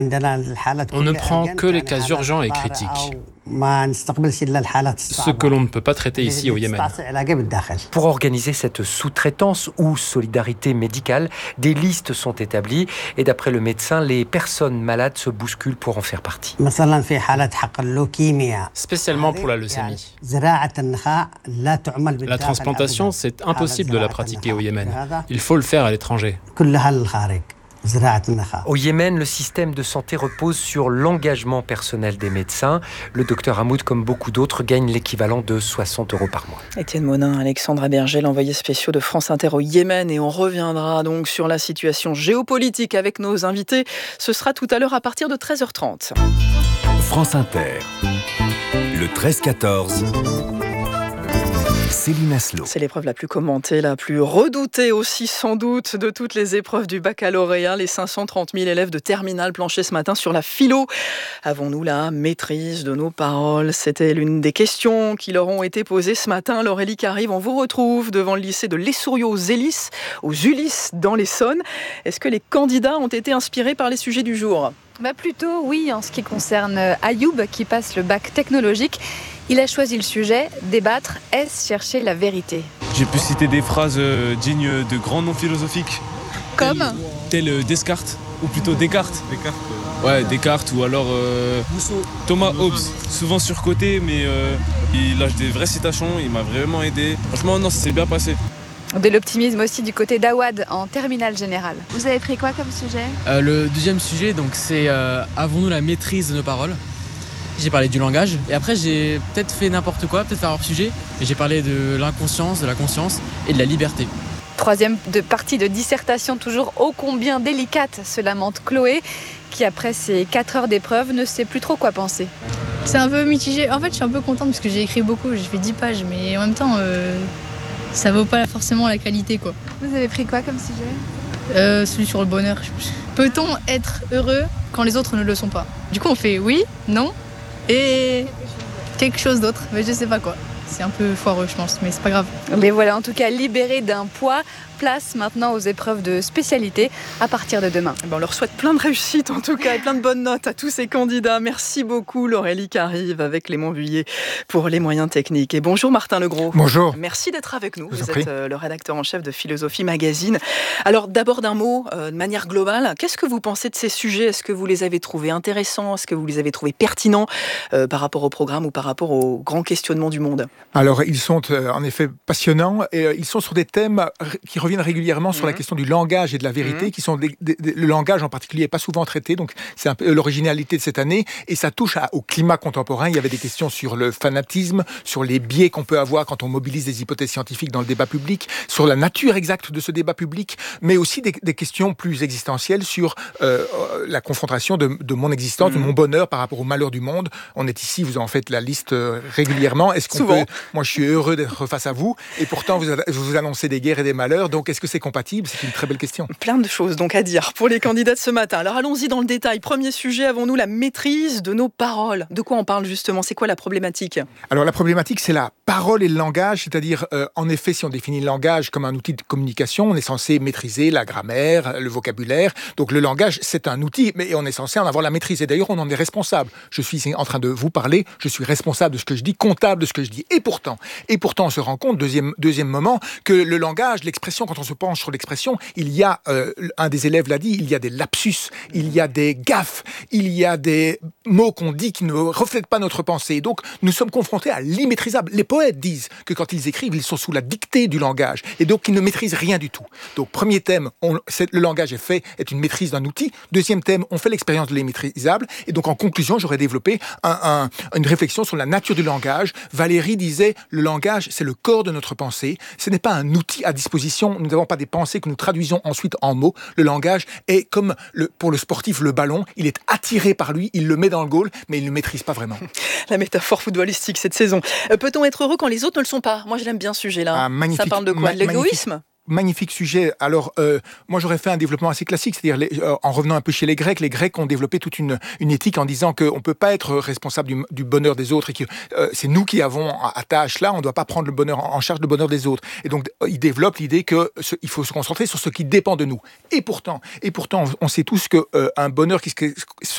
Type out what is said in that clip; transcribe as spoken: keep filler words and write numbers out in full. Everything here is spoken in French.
On ne prend que les cas urgents et critiques, ce que l'on ne peut pas traiter ici au Yémen. Pour organiser cette sous-traitance ou solidarité médicale, des listes sont établies et d'après le médecin, les personnes malades se bousculent pour en faire partie. Spécialement pour la leucémie. La transplantation, c'est impossible de la pratiquer au Yémen. Il faut le faire à l'étranger. Au Yémen, le système de santé repose sur l'engagement personnel des médecins. Le docteur Hamoud, comme beaucoup d'autres, gagne l'équivalent de soixante euros par mois. Étienne Monin, Alexandre Berger, l'envoyé spécial de France Inter au Yémen. Et on reviendra donc sur la situation géopolitique avec nos invités. Ce sera tout à l'heure à partir de treize heures trente. France Inter, le treize quatorze. Céline Aslo. C'est l'épreuve la plus commentée, la plus redoutée aussi sans doute de toutes les épreuves du baccalauréat. Les cinq cent trente mille élèves de terminale planchaient ce matin sur la philo. Avons-nous la maîtrise de nos paroles ? C'était l'une des questions qui leur ont été posées ce matin. Laurélie Carive, on vous retrouve devant le lycée de l'Essourio aux Hélices, aux Ulysses dans l'Essonne. Est-ce que les candidats ont été inspirés par les sujets du jour ? Bah plutôt oui, en ce qui concerne Ayoub qui passe le bac technologique. Il a choisi le sujet, débattre, est-ce chercher la vérité ? J'ai pu citer des phrases euh, dignes de grands noms philosophiques. Comme Tel, tel euh, Descartes, ou plutôt Descartes. Descartes. Ouais, Descartes, ou alors euh, Thomas Hobbes, souvent surcoté, mais euh, il lâche des vraies citations, il m'a vraiment aidé. Franchement, non, ça s'est bien passé. De l'optimisme aussi du côté d'Awad en terminale générale. Vous avez pris quoi comme sujet ? euh, Le deuxième sujet, donc, c'est euh, avons-nous la maîtrise de nos paroles ? J'ai parlé du langage et après j'ai peut-être fait n'importe quoi, peut-être faire hors sujet, mais j'ai parlé de l'inconscience, de la conscience et de la liberté. Troisième de partie de dissertation toujours ô combien délicate, se lamente Chloé, qui après ces quatre heures d'épreuve ne sait plus trop quoi penser. C'est un peu mitigé. En fait, je suis un peu contente parce que j'ai écrit beaucoup, j'ai fait dix pages, mais en même temps, euh, ça vaut pas forcément la qualité, quoi. Vous avez pris quoi comme sujet ? euh, Celui sur le bonheur. Peut-on être heureux quand les autres ne le sont pas ? Du coup, on fait oui, non et quelque chose d'autre, mais je sais pas quoi. C'est un peu foireux, je pense, mais c'est pas grave. Mais voilà, en tout cas, libéré d'un poids, place maintenant aux épreuves de spécialité à partir de demain. Ben on leur souhaite plein de réussite en tout cas et plein de bonnes notes à tous ces candidats. Merci beaucoup Laurélie Carive avec Clément Vuillet pour les moyens techniques. Et bonjour Martin Legros. Bonjour. Merci d'être avec nous. Vous, Vous êtes euh, le rédacteur en chef de Philosophie Magazine. Alors d'abord d'un mot, euh, de manière globale, qu'est-ce que vous pensez de ces sujets ? Est-ce que vous les avez trouvés intéressants ? Est-ce que vous les avez trouvés pertinents euh, par rapport au programme ou par rapport aux grands questionnements du monde ? Alors ils sont euh, en effet passionnants et euh, ils sont sur des thèmes qui reviennent régulièrement sur mmh. la question du langage et de la vérité, mmh. qui sont des, des, des, le langage en particulier n'est pas souvent traité, donc c'est un peu l'originalité de cette année et ça touche à, au climat contemporain. Il y avait des questions sur le fanatisme, sur les biais qu'on peut avoir quand on mobilise des hypothèses scientifiques dans le débat public, sur la nature exacte de ce débat public, mais aussi des, des questions plus existentielles sur euh, la confrontation de, de mon existence, mmh. de mon bonheur par rapport au malheur du monde. On est ici, vous en faites la liste régulièrement. Est-ce qu'on Souvent. peut, moi je suis heureux d'être face à vous et pourtant vous, vous annoncez des guerres et des malheurs, donc est-ce que c'est compatible ? C'est une très belle question. Plein de choses donc à dire pour les candidats de ce matin. Alors allons-y dans le détail. Premier sujet, avons-nous la maîtrise de nos paroles ? De quoi on parle justement ? C'est quoi la problématique ? Alors la problématique, c'est la parole et le langage, c'est-à-dire euh, en effet, si on définit le langage comme un outil de communication, on est censé maîtriser la grammaire, le vocabulaire. Donc le langage, c'est un outil, mais on est censé en avoir la maîtrise. Et d'ailleurs, on en est responsable. Je suis en train de vous parler, je suis responsable de ce que je dis, comptable de ce que je dis. Et pourtant, et pourtant, on se rend compte, deuxième, deuxième moment, que le langage, l'expression, quand on se penche sur l'expression, il y a, euh, un des élèves l'a dit, il y a des lapsus, il y a des gaffes, il y a des mots qu'on dit qui ne reflètent pas notre pensée. Donc, nous sommes confrontés à l'immaîtrisable. Les poètes disent que quand ils écrivent, ils sont sous la dictée du langage et donc ils ne maîtrisent rien du tout. Donc, premier thème, on, c'est, le langage est fait, est une maîtrise d'un outil. Deuxième thème, on fait l'expérience de l'immaîtrisable. Et donc, en conclusion, j'aurais développé un, un, une réflexion sur la nature du langage. Valérie disait, le langage, c'est le corps de notre pensée. Ce n'est pas un outil à disposition. Nous n'avons pas des pensées que nous traduisons ensuite en mots. Le langage est comme le, pour le sportif le ballon, il est attiré par lui, il le met dans le goal, mais il ne le maîtrise pas vraiment. La métaphore footballistique cette saison. Euh, peut-on être heureux quand les autres ne le sont pas ? Moi je l'aime bien ce sujet-là. Ah, ça parle de quoi ? Ma- De l'égoïsme ? Magnifique sujet. Alors, euh, moi, j'aurais fait un développement assez classique, c'est-à-dire les, euh, en revenant un peu chez les Grecs, les Grecs ont développé toute une, une éthique en disant qu'on ne peut pas être responsable du, du bonheur des autres et que euh, c'est nous qui avons à, à tâche là, on ne doit pas prendre le bonheur en, en charge le bonheur des autres. Et donc, euh, ils développent l'idée qu'il faut se concentrer sur ce qui dépend de nous. Et pourtant, et pourtant, on sait tous qu'un euh, bonheur qui se,